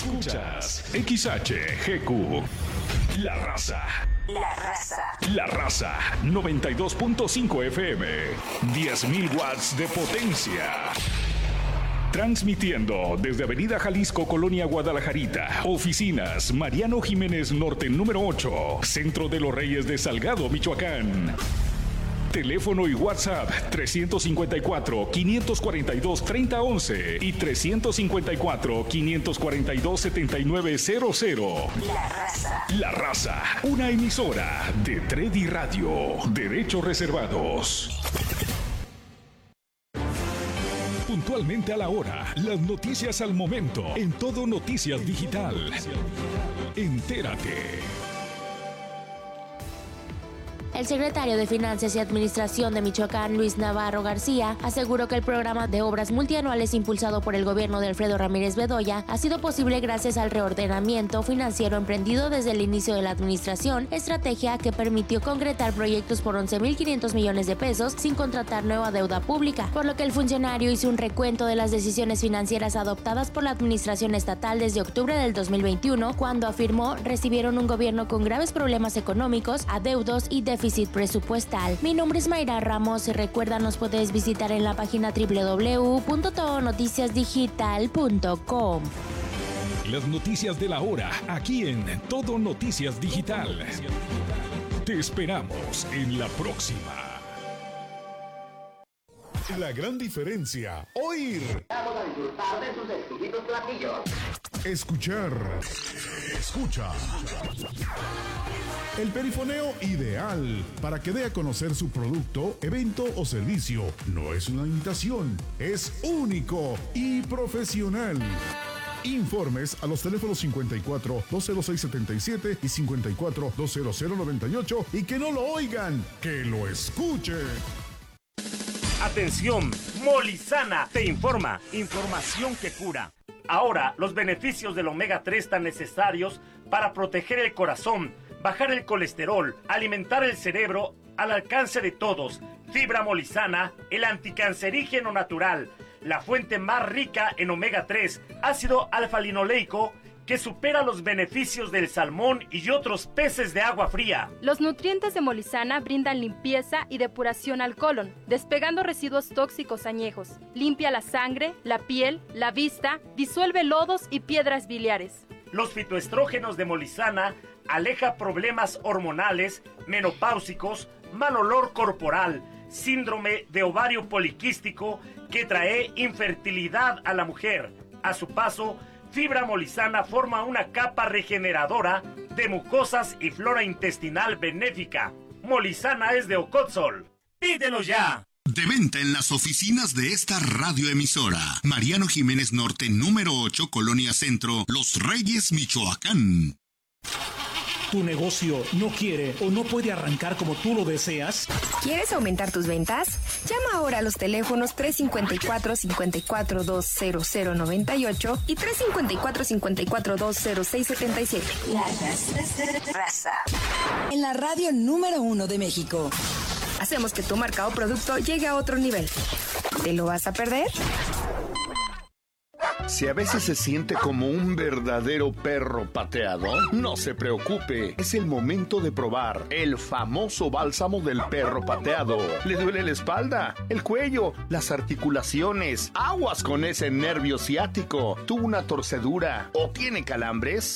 Escuchas XHGQ. La Raza. La Raza. La Raza 92.5 FM. 10.000 watts de potencia. Transmitiendo desde Avenida Jalisco, Colonia Guadalajarita. Oficinas Mariano Jiménez Norte número 8. Centro de los Reyes de Salgado, Michoacán. Teléfono y WhatsApp 354-542-3011 y 354-542-7900. La Raza. La Raza, una emisora de Tredi Radio. Derechos reservados. Puntualmente a la hora, las noticias al momento, en Todo Noticias Digital. Entérate. El secretario de Finanzas y Administración de Michoacán, Luis Navarro García, aseguró que el programa de obras multianuales impulsado por el gobierno de Alfredo Ramírez Bedoya ha sido posible gracias al reordenamiento financiero emprendido desde el inicio de la administración, estrategia que permitió concretar proyectos por 11.500 millones de pesos sin contratar nueva deuda pública, por lo que el funcionario hizo un recuento de las decisiones financieras adoptadas por la administración estatal desde octubre del 2021, cuando afirmó recibieron un gobierno con graves problemas económicos, adeudos y déficit presupuestal. Mi nombre es Mayra Ramos y recuerda, nos puedes visitar en la página www.todonoticiasdigital.com. Las noticias de la hora, aquí en Todo Noticias Digital. Te esperamos en la próxima. La gran diferencia, oír. Vamos a disfrutar de sus exquisitos platillos. Escuchar. Escucha. El perifoneo ideal para que dé a conocer su producto, evento o servicio. No es una imitación, es único y profesional. Informes a los teléfonos 54 206 77 y 54 200 98 y que no lo oigan, que lo escuchen. Atención, Molizana te informa. Información que cura. Ahora, los beneficios del omega 3 tan necesarios para proteger el corazón, bajar el colesterol, alimentar el cerebro, al alcance de todos. Fibra Molizana, el anticancerígeno natural, la fuente más rica en omega 3, ácido alfa-linoleico, que supera los beneficios del salmón y otros peces de agua fría. Los nutrientes de Molizana brindan limpieza y depuración al colon, despegando residuos tóxicos añejos. Limpia la sangre, la piel, la vista, disuelve lodos y piedras biliares. Los fitoestrógenos de Molizana aleja problemas hormonales, menopáusicos, mal olor corporal, síndrome de ovario poliquístico que trae infertilidad a la mujer. A su paso, Fibra Molizana forma una capa regeneradora de mucosas y flora intestinal benéfica. Molizana es de Ocotzol. ¡Pídelo ya! De venta en las oficinas de esta radioemisora. Mariano Jiménez Norte, número 8, Colonia Centro, Los Reyes, Michoacán. ¿Tu negocio no quiere o no puede arrancar como tú lo deseas? ¿Quieres aumentar tus ventas? Llama ahora a los teléfonos 354-542-0098 y 354-542-0677. La Raza. En la radio número 1 de México. Hacemos que tu marca o producto llegue a otro nivel. ¿Te lo vas a perder? Si a veces se siente como un verdadero perro pateado, no se preocupe. Es el momento de probar el famoso bálsamo del perro pateado. ¿Le duele la espalda, el cuello, las articulaciones? Aguas con ese nervio ciático. ¿Tuvo una torcedura o tiene calambres?